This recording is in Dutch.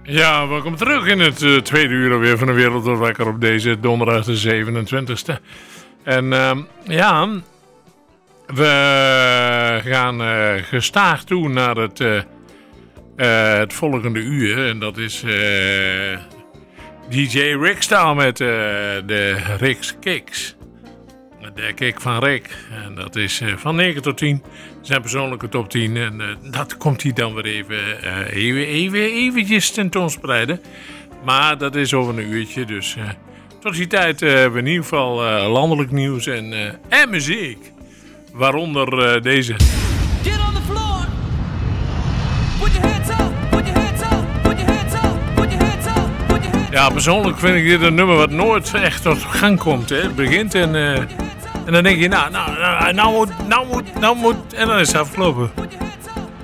Ja, welkom terug in het tweede uur alweer van de Wereld Wordt Wakker op deze donderdag de 27e. En ja, we gaan gestaag toe naar het volgende uur. En dat is DJ Rickstyle met de Rick's Kicks. De kick van Rick. En dat is van 9 tot 10. Zijn persoonlijke top 10. En dat komt hij dan weer eventjes tentoonspreiden. Maar dat is over een uurtje. Dus tot die tijd hebben we in ieder geval landelijk nieuws en muziek. Waaronder deze. Get on the floor. Put your hands up. Put your hands up. Put your hands up. Put your hands up. Put your hands up. Ja, persoonlijk vind ik dit een nummer wat nooit echt tot gang komt. Hè. Het begint en dan denk je, nou moet. En dan is het afgelopen.